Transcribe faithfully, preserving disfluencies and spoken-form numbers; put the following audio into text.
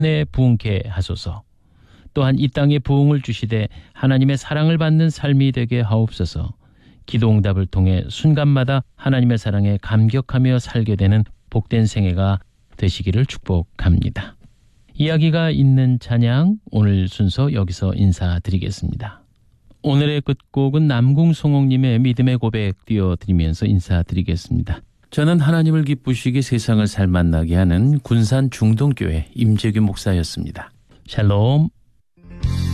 내 부흥케 하소서. 또한 이 땅에 부흥을 주시되 하나님의 사랑을 받는 삶이 되게 하옵소서. 기도응답을 통해 순간마다 하나님의 사랑에 감격하며 살게 되는 복된 생애가 되시기를 축복합니다. 이야기가 있는 찬양, 오늘 순서 여기서 인사드리겠습니다. 오늘의 끝곡은 남궁송옥님의 믿음의 고백 띄워드리면서 인사드리겠습니다. 저는 하나님을 기쁘시게 세상을 살만나게 하는 군산 중동교회 임재규 목사였습니다. 샬롬.